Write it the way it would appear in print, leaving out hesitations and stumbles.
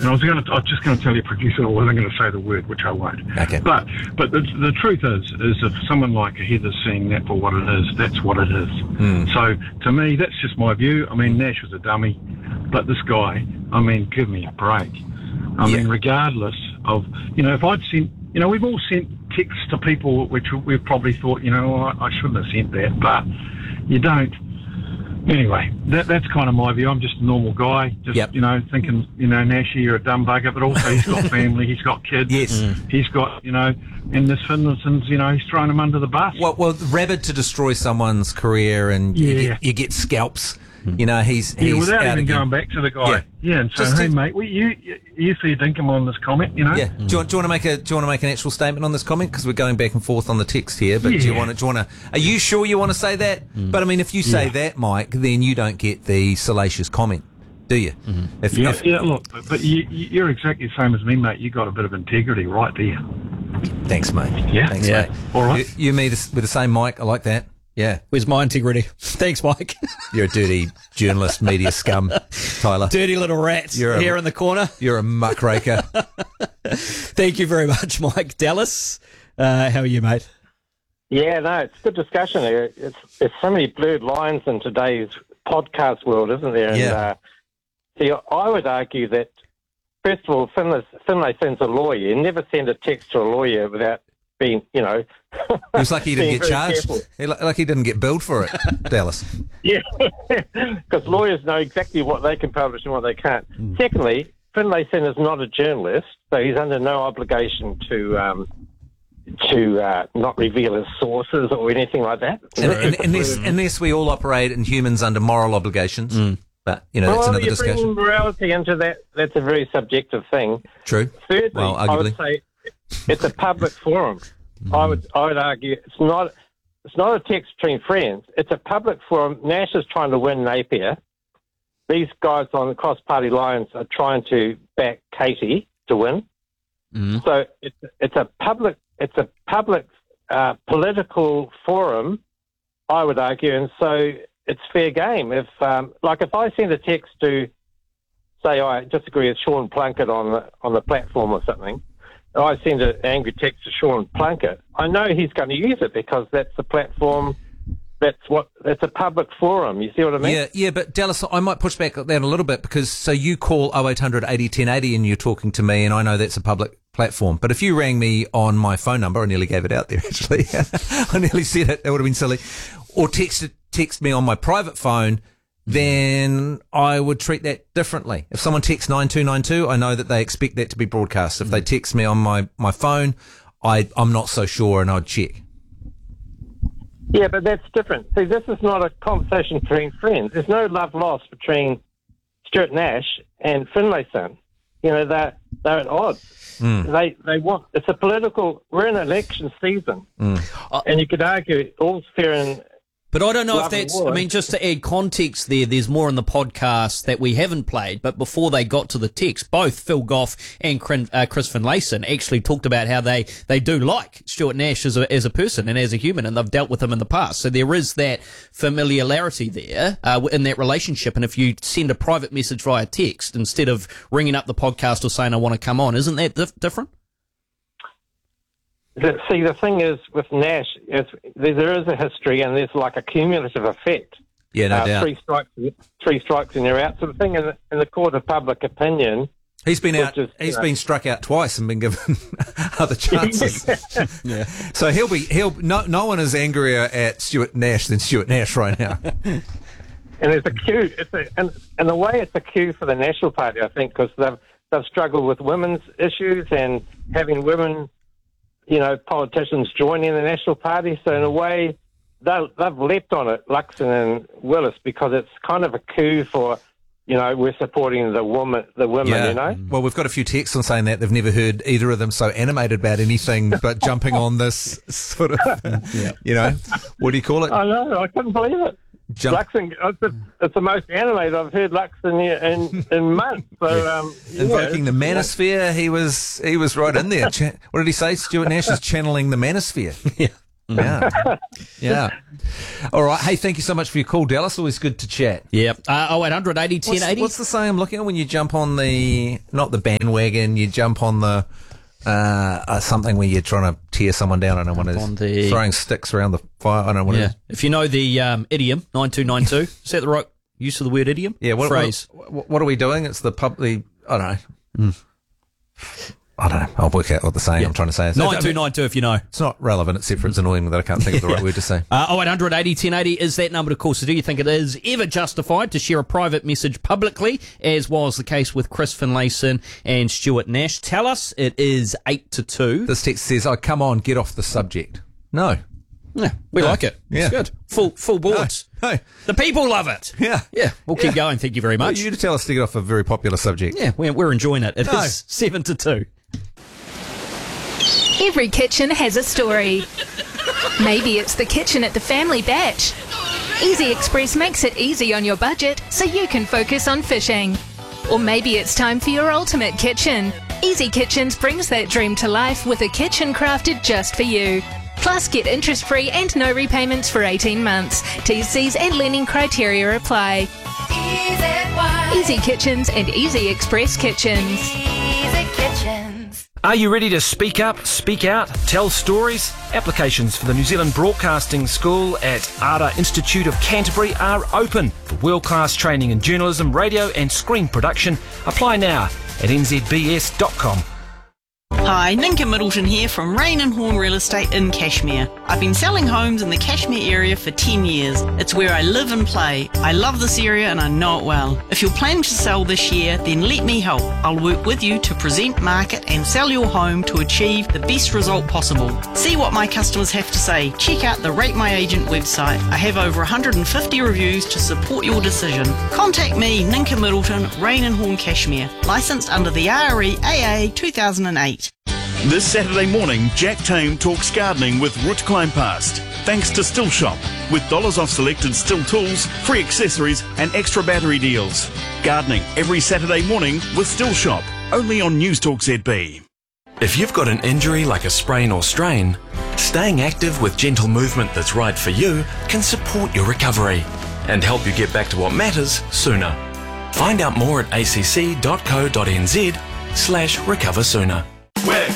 And I was just going to tell your producer I wasn't going to say the word, which I won't. Okay. But the truth is if someone like a Heather's seeing that for what it is, that's what it is. So to me, that's just my view. I mean, Nash was a dummy, but this guy, I mean, give me a break. I mean, regardless of, if I'd sent, we've all sent texts to people which we've probably thought, I shouldn't have sent that, but you don't. Anyway, that's kind of my view. I'm just a normal guy, thinking, Nash, you're a dumb bugger, but also he's got family, he's got kids. Yes. He's got, and this Finlayson's, he's throwing him under the bus. Well, rabid to destroy someone's career, and you get scalps. He's without out even again. going back to the guy. And so, hey, mate, you fair dinkum on this comment, Yeah. Do you want to make an actual statement on this comment? Because we're going back and forth on the text here. But do you want to? Are you sure you want to say that? But I mean, if you say that, Mike, then you don't get the salacious comment, do you? Look, but you're exactly the same as me, mate. You got a bit of integrity right there. Thanks, mate. Yeah. Thanks, mate. All right. You me with the same mic. I like that. Yeah. Where's my integrity? Thanks, Mike. You're a dirty journalist, media scum, Tyler. Dirty little rat here in the corner. You're a muckraker. Thank you very much, Mike. Dallas, how are you, mate? Yeah, no, it's a good discussion. There's so many blurred lines in today's podcast world, isn't there? Yeah. And, I would argue that, first of all, Finlay sends a lawyer. You never send a text to a lawyer without being, It was like he didn't get charged. Like he didn't get billed for it, Dallas. Yeah, because lawyers know exactly what they can publish and what they can't. Secondly, Finlayson is not a journalist, so he's under no obligation to not reveal his sources or anything like that. Unless we all operate in humans under moral obligations. But, that's another discussion. Bringing morality into that, that's a very subjective thing. True. Thirdly, arguably. I would say it's a public forum. I would argue it's not a text between friends. It's a public forum. Nash is trying to win Napier. These guys on the cross-party lines are trying to back Katie to win. So it's a public political forum, I would argue, and so it's fair game. If I send a text to, say, I disagree with Sean Plunkett on the platform or something, I send an angry text to Sean Plunkett, I know he's going to use it because that's the platform. That's a public forum. You see what I mean? Yeah, but Dallas, I might push back on that a little bit because so you call 0800 80 1080 and you're talking to me, and I know that's a public platform. But if you rang me on my phone number, I nearly gave it out there actually. I nearly said it. That would have been silly. Or text me on my private phone, then I would treat that differently. If someone texts 9292, I know that they expect that to be broadcast. If they text me on my phone, I'm not so sure, and I'd check. Yeah, but that's different. See, this is not a conversation between friends. There's no love lost between Stuart Nash and Finlayson. They're at odds. They want, it's a political, we're in election season. And you could argue all's fair and But I don't know if that's, I mean, just to add context there's more in the podcast that we haven't played, but before they got to the text, both Phil Goff and Chris Finlayson actually talked about how they do like Stuart Nash as a person and as a human, and they've dealt with him in the past. So there is that familiarity there in that relationship. And if you send a private message via text instead of ringing up the podcast or saying, I want to come on, isn't that different? See, the thing is with Nash, there is a history and there's like a cumulative effect. Yeah, no doubt. Three strikes and you're out. So the thing in the court of public opinion, he's been out. He's been struck out twice and been given other chances. Yeah. So no one is angrier at Stuart Nash than Stuart Nash right now. And there's a queue. And in a way, it's a queue for the National Party, I think, because they've struggled with women's issues and having women, politicians joining the National Party. So in a way, they've leapt on it, Luxon and Willis, because it's kind of a coup for, we're supporting the women, yeah. Well, we've got a few texts on saying that they've never heard either of them so animated about anything but jumping on this sort of, what do you call it? I know, I couldn't believe it. Luxon, it's the most animated I've heard Luxon in months. So, invoking the manosphere, he was right in there. What did he say? Stuart Nash is channeling the manosphere. Yeah. Yeah. Yeah. All right. Hey, thank you so much for your call, Dallas. Always good to chat. Yeah. 0800 80 10 80. What's the saying I'm looking at when you jump on not the bandwagon, you jump on the something where you're trying to tear someone down? I don't know what it is. Throwing sticks around the fire. I don't know what it is. If you know the idiom, 9292, is that the right use of the word idiom? Yeah. Phrase. What are we doing? It's I don't know. I don't know. I'll work out what the saying I'm trying to say is. 9292 if you know. It's not relevant, except for it's annoying that I can't think of the right word to say. 0800 80 1080 is that number to call. So do you think it is ever justified to share a private message publicly, as was the case with Chris Finlayson and Stuart Nash? Tell us. It is 8 to 2. This text says, come on, get off the subject. No. Yeah, we like it. Yeah. It's good. Full boards. No. The people love it. Yeah. Yeah, we'll keep going. Thank you very much. Well, you to tell us to get off a very popular subject. Yeah, we're enjoying it. It is 7 to 2. Every kitchen has a story. Maybe it's the kitchen at the family batch. Easy Express makes it easy on your budget so you can focus on fishing. Or maybe it's time for your ultimate kitchen. Easy Kitchens brings that dream to life with a kitchen crafted just for you. Plus, get interest-free and no repayments for 18 months. T's and lending criteria apply. Easy Kitchens and Easy Express Kitchens. Easy Kitchens. Are you ready to speak up, speak out, tell stories? Applications for the New Zealand Broadcasting School at ARA Institute of Canterbury are open for world-class training in journalism, radio and screen production. Apply now at nzbs.com. Hi, Ninka Middleton here from Rain and Horn Real Estate in Cashmere. I've been selling homes in the Cashmere area for 10 years. It's where I live and play. I love this area and I know it well. If you're planning to sell this year, then let me help. I'll work with you to present, market and sell your home to achieve the best result possible. See what my customers have to say. Check out the Rate My Agent website. I have over 150 reviews to support your decision. Contact me, Ninka Middleton, Rain and Horn Cashmere. Licensed under the REAA 2008. This Saturday morning, Jack Tame talks gardening with Root Climb Past. Thanks to Still Shop, with dollars off selected Still tools, free accessories and extra battery deals. Gardening every Saturday morning with Still Shop, only on News Talk ZB. If you've got an injury like a sprain or strain, staying active with gentle movement that's right for you can support your recovery and help you get back to what matters sooner. Find out more at acc.co.nz/recoversooner. We're